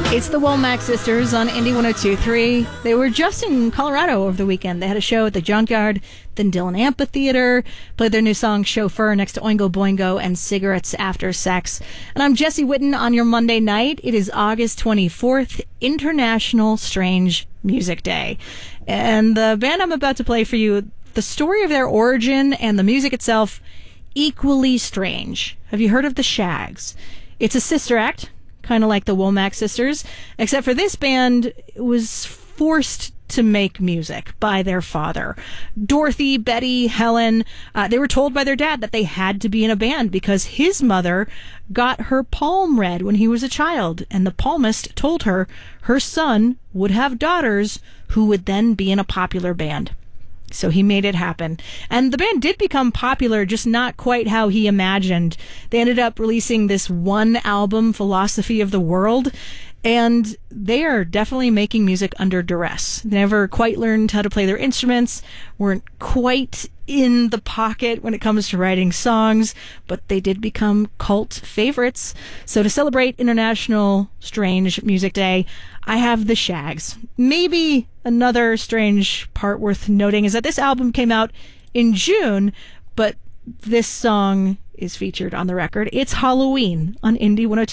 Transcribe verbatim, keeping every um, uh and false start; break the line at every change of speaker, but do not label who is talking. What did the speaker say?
It's the Womack Sisters on Indie one oh two point three. They were just in Colorado over the weekend. They had a show at the Junkyard, then Dillon Amphitheater, played their new song Chauffeur next to Oingo Boingo and Cigarettes After Sex. And I'm Jesse Whitten on your Monday night. It is August twenty-fourth, International Strange Music Day. And the band I'm about to play for you, the story of their origin and the music itself, equally strange. Have you heard of the Shags? It's a sister act, kind of like the Womack Sisters, except for this band was forced to make music by their father. Dorothy, Betty, Helen, uh, they were told by their dad that they had to be in a band because his mother got her palm read when he was a child, and the palmist told her her son would have daughters who would then be in a popular band. So he made it happen. And the band did become popular, just not quite how he imagined. They ended up releasing this one album, Philosophy of the World, and they are definitely making music under duress. They never quite learned how to play their instruments, weren't quite in the pocket when it comes to writing songs, but they did become cult favorites. So to celebrate International Strange Music Day, I have the Shags. Maybe another strange part worth noting is that this album came out in June, but this song is featured on the record. It's Halloween on Indie one oh two.